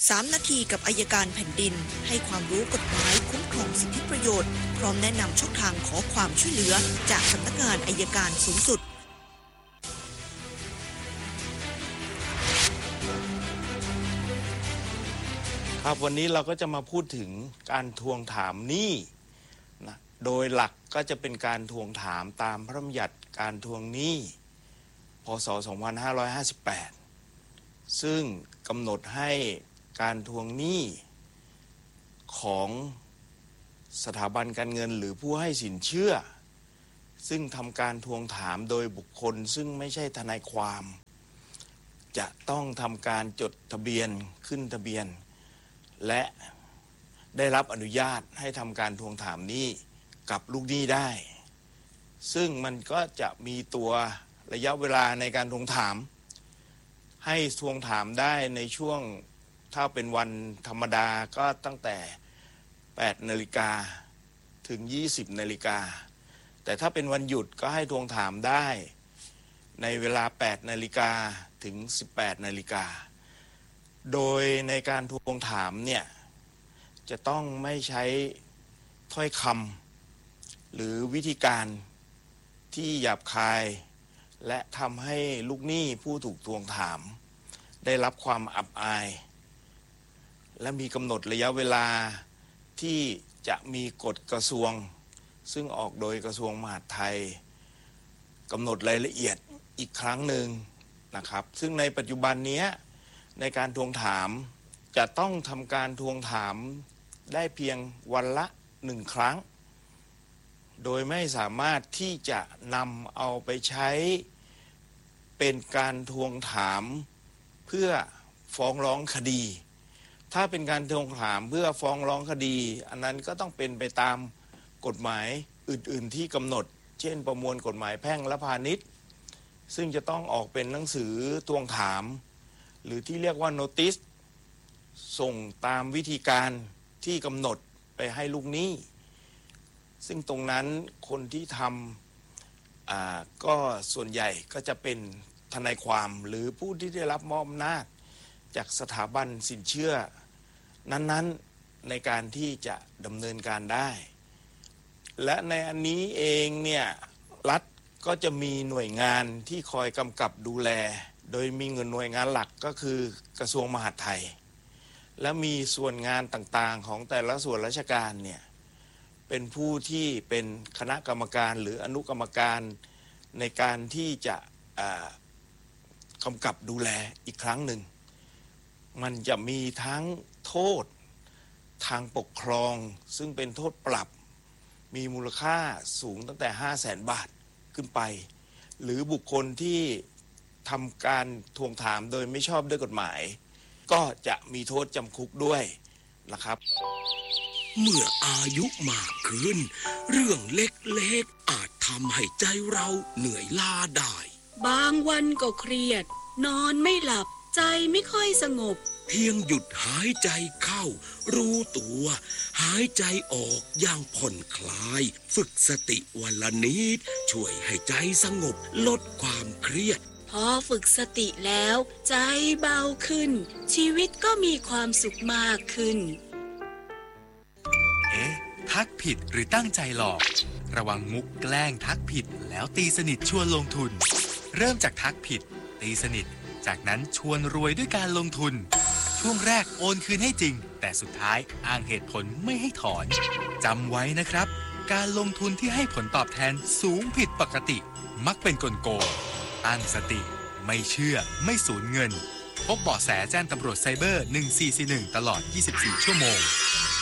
3 นาทีกับอัยการแผ่นดินให้ความรู้กฎหมายคุ้มครองสิทธิประโยชน์พร้อมแนะนำช่องทางขอความช่วยเหลือจากสำนักงานอัยการสูงสุดครับวันนี้เราก็จะมาพูดถึงการทวงถามหนี้นะโดยหลักก็จะเป็นการทวงถามตามพระราชบัญญัติการทวงหนี้พ.ศ. 2558ซึ่งกำหนดให้การทวงหนี้ของสถาบันการเงินหรือผู้ให้สินเชื่อซึ่งทำการทวงถามโดยบุคคลซึ่งไม่ใช่ทนายความจะต้องทำการจดทะเบียนขึ้นทะเบียนและได้รับอนุญาตให้ทำการทวงถามหนี้กับลูกหนี้ได้ซึ่งมันก็จะมีตัวระยะเวลาในการทวงถามให้ทวงถามได้ในช่วงถ้าเป็นวันธรรมดาก็ตั้งแต่ 8 นาฬิกาถึง 20 นาฬิกาแต่ถ้าเป็นวันหยุดก็ให้ทวงถามได้ในเวลา 8 นาฬิกาถึง 18 นาฬิกาโดยในการทวงถามเนี่ยจะต้องไม่ใช้ถ้อยคำหรือวิธีการที่หยาบคายและทำให้ลูกหนี้ผู้ถูกทวงถามได้รับความอับอายและมีกำหนดระยะเวลาที่จะมีกฎกระทรวงซึ่งออกโดยกระทรวงมหาดไทยกำหนดรายละเอียดอีกครั้งหนึ่งนะครับซึ่งในปัจจุบันนี้ในการทวงถามจะต้องทำการทวงถามได้เพียงวันละ1 ครั้งโดยไม่สามารถที่จะนำเอาไปใช้เป็นการทวงถามเพื่อฟ้องร้องคดีถ้าเป็นการทวงถามเพื่อฟ้องร้องคดีอันนั้นก็ต้องเป็นไปตามกฎหมายอื่นๆที่กำหนดเช่นประมวลกฎหมายแพ่งและพาณิชย์ซึ่งจะต้องออกเป็นหนังสือทวงถามหรือที่เรียกว่าโนติสส่งตามวิธีการที่กำหนดไปให้ลูกหนี้ซึ่งตรงนั้นคนที่ทำก็ส่วนใหญ่ก็จะเป็นทนายความหรือผู้ที่ได้รับมอบอำนาจจากสถาบันสินเชื่อนั้นๆในการที่จะดำเนินการได้และในอันนี้เองเนี่ยรัฐก็จะมีหน่วยงานที่คอยกำกับดูแลโดยมีหน่วยงานหลักก็คือกระทรวงมหาดไทยและมีส่วนงานต่างๆของแต่ละส่วนราชการเนี่ยเป็นผู้ที่เป็นคณะกรรมการหรืออนุกรรมการในการที่จะกำกับดูแลอีกครั้งหนึ่งมันจะมีทั้งโทษทางปกครองซึ่งเป็นโทษปรับมีมูลค่าสูงตั้งแต่ 500,000 บาทขึ้นไปหรือบุคคลที่ทำการทวงถามโดยไม่ชอบด้วยกฎหมายก็จะมีโทษจำคุกด้วยนะครับเมื่ออายุมากขึ้นเรื่องเล็กๆอาจทำให้ใจเราเหนื่อยล้าได้บางวันก็เครียดนอนไม่หลับใจไม่ค่อยสงบเพียงหยุดหายใจเข้ารู้ตัวหายใจออกอย่างผ่อนคลายฝึกสติวันละนิดช่วยให้ใจสงบลดความเครียดพอฝึกสติแล้วใจเบาขึ้นชีวิตก็มีความสุขมากขึ้นทักผิดหรือตั้งใจหลอกระวังมุกแกล้งทักผิดแล้วตีสนิทชวนลงทุนเริ่มจากทักผิดตีสนิทจากนั้นชวนรวยด้วยการลงทุนช่วงแรกโอนคืนให้จริงแต่สุดท้ายอ้างเหตุผลไม่ให้ถอนจำไว้นะครับการลงทุนที่ให้ผลตอบแทนสูงผิดปกติมักเป็นกลโกงตั้งสติไม่เชื่อไม่สูญเงินพบเบาะแสแจ้งตำรวจไซเบอร์1441ตลอด24 ชั่วโมง